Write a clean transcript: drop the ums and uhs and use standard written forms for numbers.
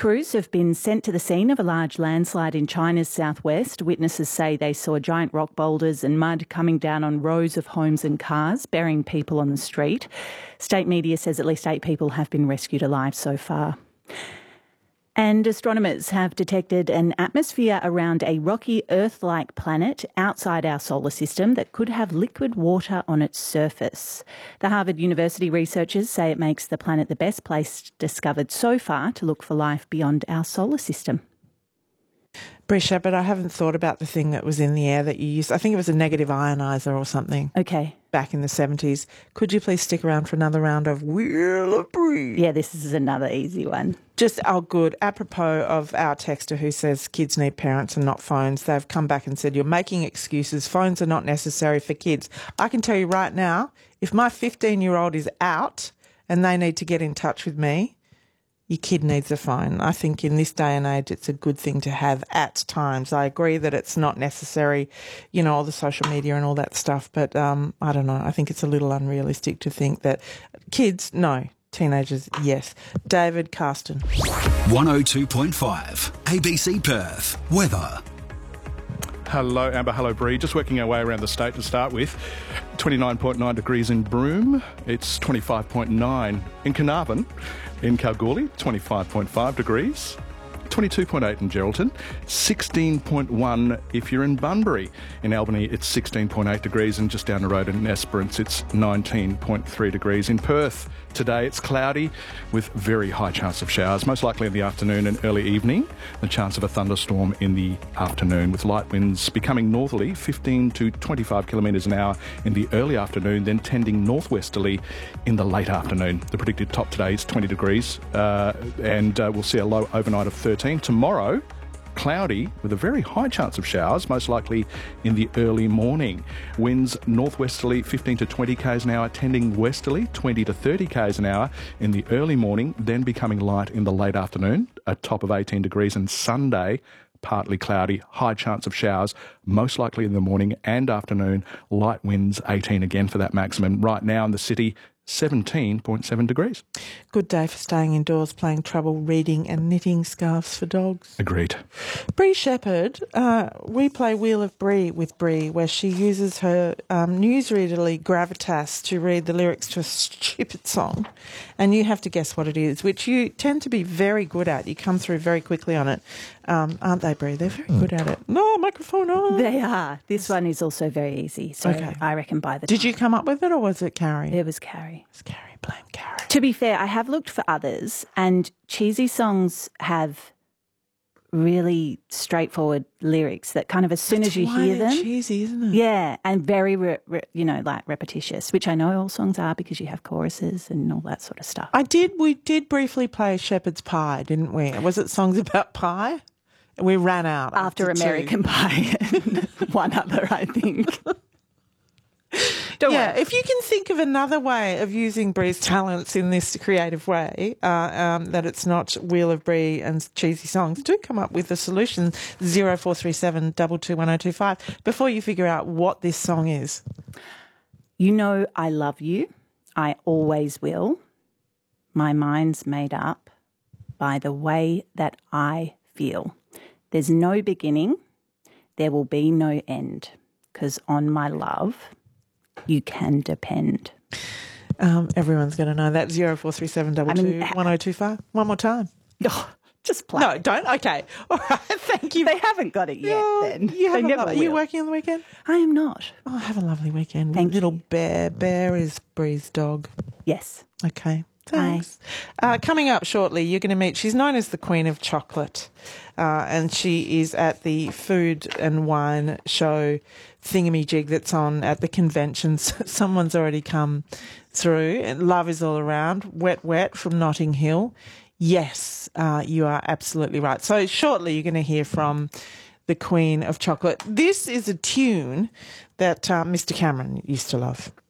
crews have been sent to the scene of a large landslide in China's southwest. Witnesses say they saw giant rock boulders and mud coming down on rows of homes and cars, burying people on the street. State media says at least 8 people have been rescued alive so far. And astronomers have detected an atmosphere around a rocky Earth-like planet outside our solar system that could have liquid water on its surface. The Harvard University researchers say it makes the planet the best place discovered so far to look for life beyond our solar system. Bree Shepherd, I haven't thought about the thing that was in the air that you used. I think it was a negative ioniser or something. Okay. Back in the 70s. Could you please stick around for another round of Wheel of Bree? Yeah, this is another easy one. Good. Apropos of our texter who says kids need parents and not phones, they've come back and said, you're making excuses. Phones are not necessary for kids. I can tell you right now, if my 15-year-old is out and they need to get in touch with me, your kid needs a phone. I think in this day and age, it's a good thing to have at times. I agree that it's not necessary, all the social media and all that stuff, but I don't know. I think it's a little unrealistic to think that kids, no. Teenagers, yes. David Carston. 102.5 ABC Perth. Weather. Hello, Amber. Hello, Bree. Just working our way around the state to start with. 29.9 degrees in Broome. It's 25.9 in Carnarvon. In Kalgoorlie, 25.5 degrees. 22.8 in Geraldton, 16.1 if you're in Bunbury. In Albany, it's 16.8 degrees, and just down the road in Esperance, it's 19.3 degrees. In Perth, today it's cloudy with very high chance of showers, most likely in the afternoon and early evening. The chance of a thunderstorm in the afternoon, with light winds becoming northerly, 15 to 25 kilometres an hour in the early afternoon, then tending northwesterly in the late afternoon. The predicted top today is 20 degrees, and we'll see a low overnight of 13. Tomorrow, cloudy with a very high chance of showers, most likely in the early morning. Winds northwesterly 15 to 20 k's an hour, tending westerly 20 to 30 k's an hour in the early morning, then becoming light in the late afternoon, a top of 18 degrees. And Sunday, partly cloudy, high chance of showers, most likely in the morning and afternoon. Light winds 18 again for that maximum. Right now in the city, 17.7 degrees. Good day for staying indoors, playing trouble, reading and knitting scarves for dogs. Agreed. Bree Shepherd, we play Wheel of Bree with Bree, where she uses her newsreaderly gravitas to read the lyrics to a stupid song, and you have to guess what it is, which you tend to be very good at. You come through very quickly on it. Aren't they, Bree? They're very good at it. No, microphone on. They are. This one is also very easy, so okay. I reckon by the time. Did you come up with it, or was it Carrie? It was Carrie. It was Carrie. Blame Carrie. To be fair, I have looked for others, and cheesy songs have really straightforward lyrics that kind of as soon as you hear them, cheesy, isn't it? Yeah, and very repetitious, which I know all songs are because you have choruses and all that sort of stuff. We did briefly play Shepherd's Pie, didn't we? Was it songs about pie? We ran out after American Pie and one other, I think. Yeah, if you can think of another way of using Bree's talents in this creative way, that it's not Wheel of Bree and cheesy songs, do come up with a solution, 0437 221025, before you figure out what this song is. You know I love you, I always will. My mind's made up by the way that I feel. There's no beginning, there will be no end, 'cause on my love you can depend. Everyone's going to know that. 0437 221025. One more time. Oh, just play. No, don't. Okay. All right. Thank you. They haven't got it yet then. Are you working on the weekend? I am not. Oh, have a lovely weekend. Thank Little you. Bear. Bear is Bree's dog. Yes. Okay. Thanks. Coming up shortly, you're going to meet, she's known as the Queen of Chocolate, and she is at the food and wine show thingamajig that's on at the conventions. Someone's already come through, and Love Is All Around, Wet Wet from Notting Hill. Yes, you are absolutely right. So shortly you're going to hear from the Queen of Chocolate. This is a tune that Mr. Cameron used to love.